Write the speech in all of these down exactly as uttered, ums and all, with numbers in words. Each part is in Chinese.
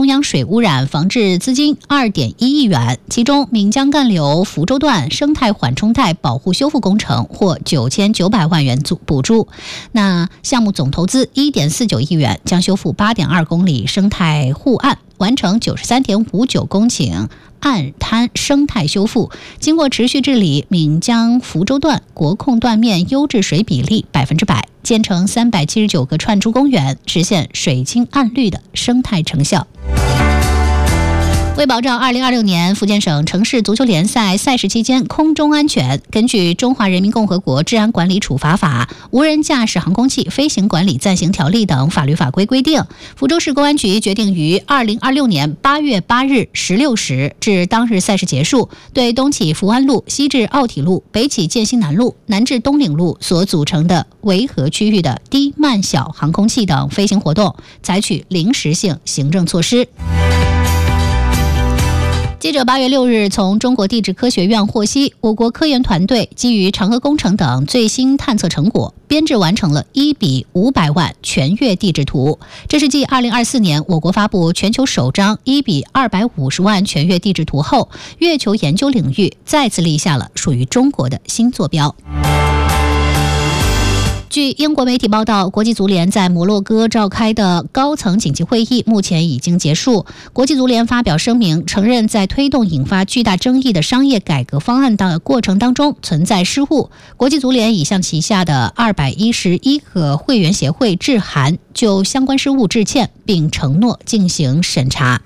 央水污染防治资金 二点一亿元，其中岷江干流福州段生态缓冲带保护修复工程获九千九百万元补助。那项目总投资 一点四九亿元，将修复 八点二公里生态护岸，完成 九十三点五九公顷岸滩生态修复。经过持续治理，岷江福州段国控段面优质水比例百分之百，建成三百七十九个串珠公园，实现水清岸绿的生态成效。为保障二零二六年福建省城市足球联赛赛事期间空中安全，根据《中华人民共和国治安管理处罚法》、《无人驾驶航空器飞行管理暂行条例》等法律法规规定，福州市公安局决定于二零二六年八月八日十六时至当日赛事结束，对东起福安路、西至奥体路、北起建新南路、南至东岭路所组成的维和区域的低慢小航空器等飞行活动，采取临时性行政措施。记者八月六日从中国地质科学院获悉，我国科研团队基于嫦娥工程等最新探测成果，编制完成了一比五百万全月地质图。这是继二零二四年我国发布全球首张一比二百五十万全月地质图后，月球研究领域再次立下了属于中国的新坐标。据英国媒体报道，国际足联在摩洛哥召开的高层紧急会议目前已经结束。国际足联发表声明，承认在推动引发巨大争议的商业改革方案的过程当中存在失误。国际足联已向旗下的二百一十一个会员协会致函，就相关失误致歉，并承诺进行审查。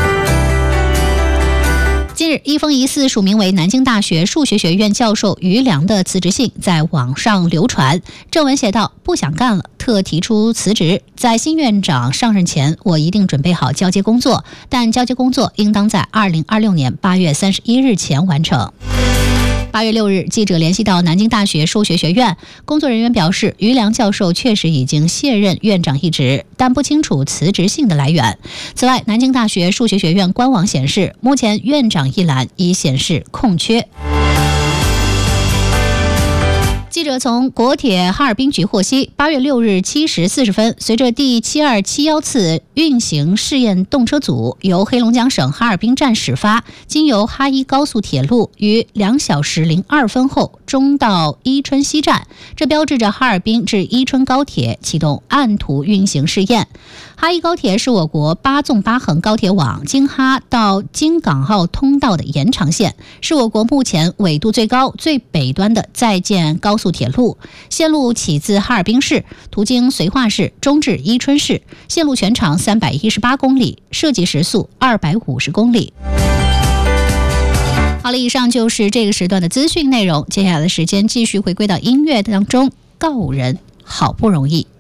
近日，一封疑似署名为南京大学数学学院教授于良的辞职信在网上流传。正文写道：不想干了，特提出辞职。在新院长上任前，我一定准备好交接工作，但交接工作应当在二零二六年八月三十一日前完成。八月六日，记者联系到南京大学数学学院工作人员表示，于良教授确实已经卸任院长一职，但不清楚辞职信的来源。此外，南京大学数学学院官网显示，目前院长一栏已显示空缺。记者从国铁哈尔滨局获悉，八月六日七时四十分，随着第七二七一次运行试验动车组由黑龙江省哈尔滨站始发，经由哈一高速铁路于两小时零二分后中到伊春西站，这标志着哈尔滨至伊春高铁启动按图运行试验。哈一高铁是我国八纵八横高铁网京哈到京港澳通道的延长线，是我国目前纬度最高、最北端的在建高速铁路。线路起自哈尔滨市，途经绥化市，终至伊春市。线路全长三百一十八公里，设计时速二百五十公里。好了，以上就是这个时段的资讯内容。接下来的时间继续回归到音乐当中，告人好不容易。